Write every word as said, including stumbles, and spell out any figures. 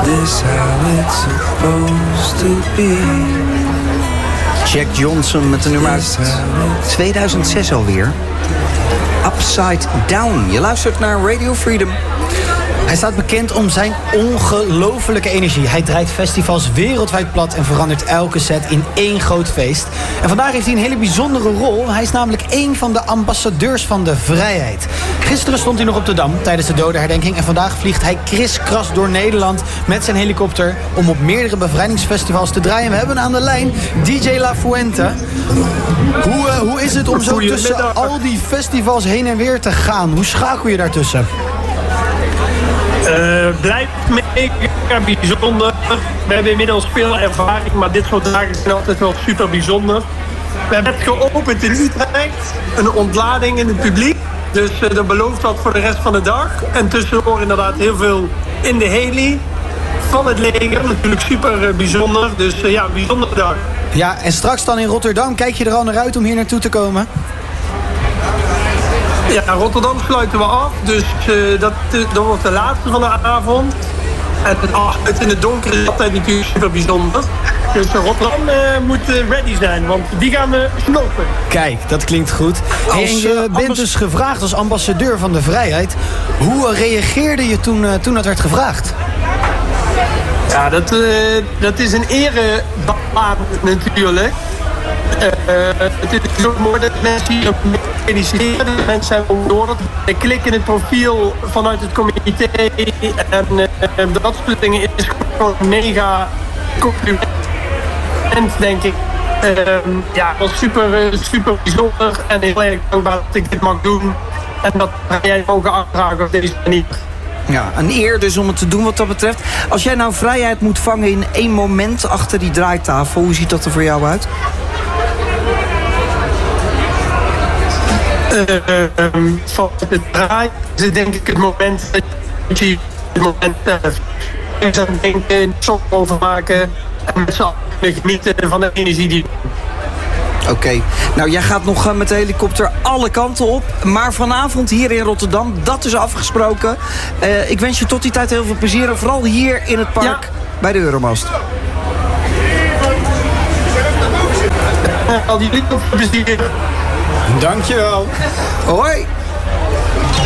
this how it's supposed to be? Jack Johnson met de nummer uit tweeduizend zes alweer. Upside Down. Je luistert naar Radio Freedom. Hij staat bekend om zijn ongelofelijke energie. Hij draait festivals wereldwijd plat en verandert elke set in één groot feest. En vandaag heeft hij een hele bijzondere rol. Hij is namelijk één van de ambassadeurs van de vrijheid. Gisteren stond hij nog op de Dam tijdens de dodenherdenking. En vandaag vliegt hij kriskras door Nederland met zijn helikopter om op meerdere bevrijdingsfestivals te draaien. We hebben aan de lijn D J La Fuente. Hoe, uh, hoe is het om zo tussen al die festivals heen en weer te gaan? Hoe schakel je daartussen? Uh, blijft mega bijzonder. We hebben inmiddels veel ervaring, maar dit soort dagen zijn altijd wel super bijzonder. We hebben het geopend in Utrecht, een ontlading in het publiek. Dus uh, dat belooft wat voor de rest van de dag. En tussendoor inderdaad heel veel in de heli van het leger. Natuurlijk super uh, bijzonder. Dus uh, ja, bijzondere dag. Ja, en straks dan in Rotterdam. Kijk je er al naar uit om hier naartoe te komen? Ja, Rotterdam sluiten we af, dus uh, dat, dat wordt de laatste van de avond. En uh, het in het donker is altijd natuurlijk super bijzonder. Dus uh, Rotterdam uh, moet uh, ready zijn, want die gaan we snopen. Kijk, dat klinkt goed. Hey, en je uh, bent dus gevraagd als ambassadeur van de vrijheid. Hoe uh, reageerde je toen, uh, toen dat werd gevraagd? Ja, dat, uh, dat is een erebaan natuurlijk. Uh, het is ook mooi dat mensen hier feliciteren. De mensen zijn onnodig. Ik klik in het profiel vanuit het comité en uh, dat soort dingen is gewoon mega compliment, denk ik. Uh, ja, het was super, super bijzonder en heel erg dankbaar dat ik dit mag doen en dat jij mogen aandragen op deze manier. Ja, een eer dus om het te doen wat dat betreft. Als jij nou vrijheid moet vangen in één moment achter die draaitafel, hoe ziet dat er voor jou uit? Uh, um, van het draaien is denk ik het moment dat je het moment uh, aan denken, een song over maken en met z'n allen genieten van de energie die. Oké, okay. Nou jij gaat nog uh, met de helikopter alle kanten op. Maar vanavond hier in Rotterdam, dat is afgesproken. Uh, ik wens je tot die tijd heel veel plezier. En vooral hier in het park ja. bij de Euromast. Al die plezier. Dankjewel. Hoi.